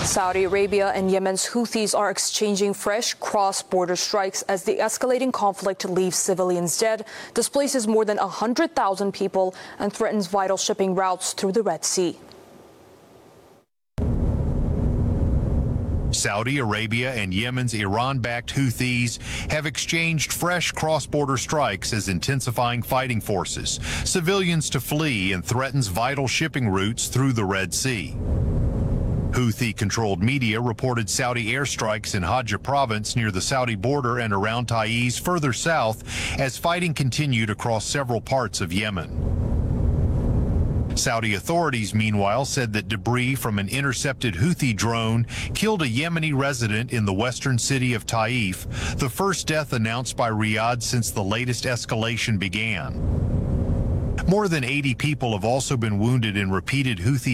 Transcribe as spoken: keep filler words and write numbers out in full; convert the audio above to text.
Saudi Arabia and Yemen's Houthis are exchanging fresh cross-border strikes as the escalating conflict leaves civilians dead, displaces more than one hundred thousand people, and threatens vital shipping routes through the Red Sea. Saudi Arabia and Yemen's Iran-backed Houthis have exchanged fresh cross-border strikes as intensifying fighting forces civilians to flee and threatens vital shipping routes through the Red Sea. Houthi-controlled media reported Saudi airstrikes in Hajj province near the Saudi border and around Taiz further south as fighting continued across several parts of Yemen. Saudi authorities, meanwhile, said that debris from an intercepted Houthi drone killed a Yemeni resident in the western city of Taif, the first death announced by Riyadh since the latest escalation began. More than eighty people have also been wounded in repeated Houthi